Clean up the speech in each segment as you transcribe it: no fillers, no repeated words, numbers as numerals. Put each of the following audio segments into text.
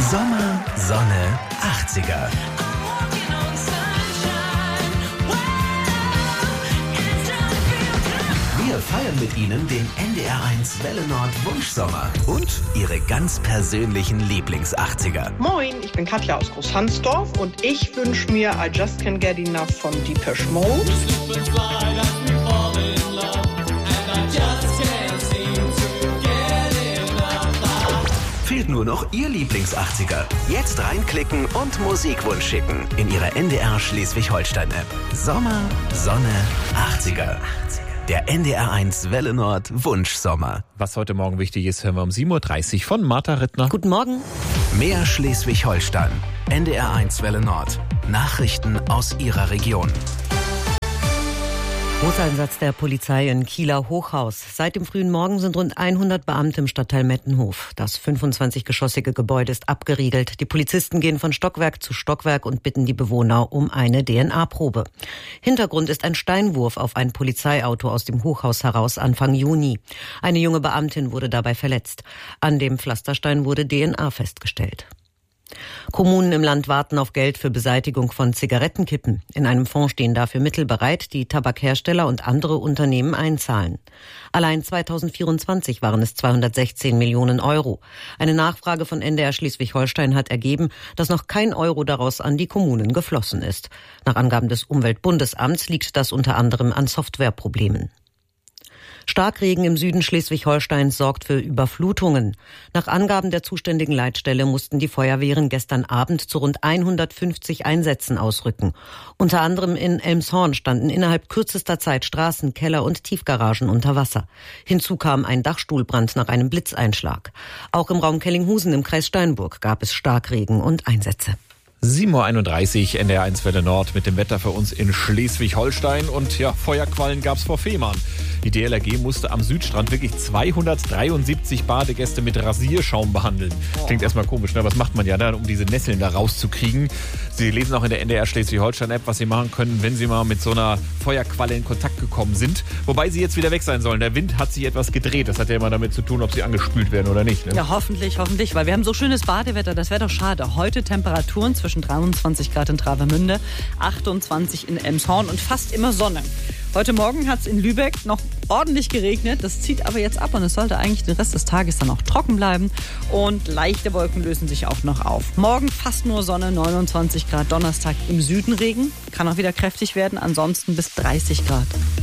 Sommer, Sonne, 80er. Wir feiern mit Ihnen den NDR1 Welle Nord Wunschsommer und Ihre ganz persönlichen Lieblings-80er. Moin, ich bin Katja aus Großhansdorf und ich wünsche mir I Just Can't Get Enough von Depeche Mode. Fehlt nur noch Ihr Lieblings-80er. Jetzt reinklicken und Musikwunsch schicken in Ihre NDR Schleswig-Holstein-App. Sommer, Sonne, 80er. Der NDR1 Welle Nord Wunschsommer. Was heute Morgen wichtig ist, hören wir um 7.30 Uhr von Martha Rittner. Guten Morgen. Mehr Schleswig-Holstein. NDR1 Welle Nord. Nachrichten aus Ihrer Region. Großeinsatz der Polizei in Kieler Hochhaus. Seit dem frühen Morgen sind rund 100 Beamte im Stadtteil Mettenhof. Das 25-geschossige Gebäude ist abgeriegelt. Die Polizisten gehen von Stockwerk zu Stockwerk und bitten die Bewohner um eine DNA-Probe. Hintergrund ist ein Steinwurf auf ein Polizeiauto aus dem Hochhaus heraus Anfang Juni. Eine junge Beamtin wurde dabei verletzt. An dem Pflasterstein wurde DNA festgestellt. Kommunen im Land warten auf Geld für Beseitigung von Zigarettenkippen. In einem Fonds stehen dafür Mittel bereit, die Tabakhersteller und andere Unternehmen einzahlen. Allein 2024 waren es 216 Millionen Euro. Eine Nachfrage von NDR Schleswig-Holstein hat ergeben, dass noch kein Euro daraus an die Kommunen geflossen ist. Nach Angaben des Umweltbundesamts liegt das unter anderem an Softwareproblemen. Starkregen im Süden Schleswig-Holsteins sorgt für Überflutungen. Nach Angaben der zuständigen Leitstelle mussten die Feuerwehren gestern Abend zu rund 150 Einsätzen ausrücken. Unter anderem in Elmshorn standen innerhalb kürzester Zeit Straßen, Keller und Tiefgaragen unter Wasser. Hinzu kam ein Dachstuhlbrand nach einem Blitzeinschlag. Auch im Raum Kellinghusen im Kreis Steinburg gab es Starkregen und Einsätze. 7.31 Uhr, NDR1 Welle Nord mit dem Wetter für uns in Schleswig-Holstein. Und ja, Feuerquallen gab's vor Fehmarn. Die DLRG musste am Südstrand wirklich 273 Badegäste mit Rasierschaum behandeln. Klingt erstmal komisch, ne? Was macht man ja dann, um diese Nesseln da rauszukriegen? Sie lesen auch in der NDR Schleswig-Holstein-App, was Sie machen können, wenn Sie mal mit so einer Feuerqualle in Kontakt gekommen sind. Wobei sie jetzt wieder weg sein sollen. Der Wind hat sich etwas gedreht. Das hat ja immer damit zu tun, ob sie angespült werden oder nicht. Ne? Ja, hoffentlich, weil wir haben so schönes Badewetter. Das wäre doch schade. Heute Temperaturen zwischen 23 Grad in Travemünde, 28 in Elmshorn und fast immer Sonne. Heute Morgen hat es in Lübeck noch ordentlich geregnet. Das zieht aber jetzt ab und es sollte eigentlich den Rest des Tages dann auch trocken bleiben. Und leichte Wolken lösen sich auch noch auf. Morgen fast nur Sonne, 29 Grad. Donnerstag im Süden Regen. Kann auch wieder kräftig werden. Ansonsten bis 30 Grad.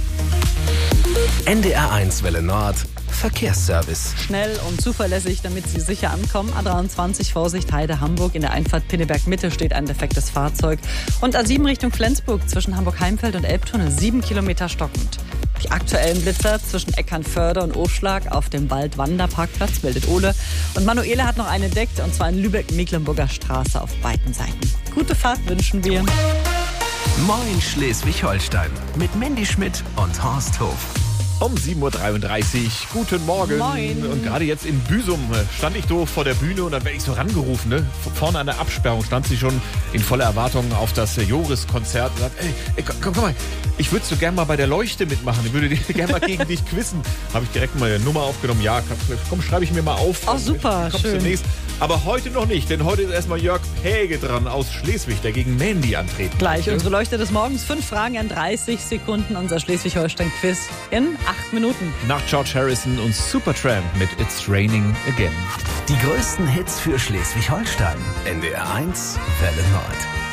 NDR1 Welle Nord. Verkehrsservice. Schnell und zuverlässig, damit Sie sicher ankommen. A23 Vorsicht Heide Hamburg. In der Einfahrt Pinneberg Mitte steht ein defektes Fahrzeug. Und A7 Richtung Flensburg zwischen Hamburg-Heimfeld und Elbtunnel 7 Kilometer stockend. Die aktuellen Blitzer zwischen Eckernförde und Aufschlag auf dem Waldwanderparkplatz meldet Ole. Und Manuele hat noch einen entdeckt, und zwar in Lübeck-Mecklenburger Straße auf beiden Seiten. Gute Fahrt wünschen wir. Moin Schleswig-Holstein mit Mandy Schmidt und Horst Hof. Um 7.33 Uhr, guten Morgen. Moin. Und gerade jetzt in Büsum stand ich so vor der Bühne und dann werde ich so rangerufen. Ne? Vorne an der Absperrung stand sie schon in voller Erwartung auf das Joris-Konzert und sagt, ey, komm mal, ich würde so gerne mal bei der Leuchte mitmachen. Ich würde gerne mal gegen dich quizzen. Habe ich direkt mal eine Nummer aufgenommen. Ja, komm, schreibe ich mir mal auf. Oh, super, schön. Zunächst. Aber heute noch nicht, denn heute ist erstmal Jörg Päge dran aus Schleswig, der gegen Mandy antreten. Gleich unsere Leuchte des Morgens. 5 Fragen in 30 Sekunden. Unser Schleswig-Holstein-Quiz in 8 Minuten. Nach George Harrison und Supertramp mit It's Raining Again. Die größten Hits für Schleswig-Holstein. NDR1 Welle Nord.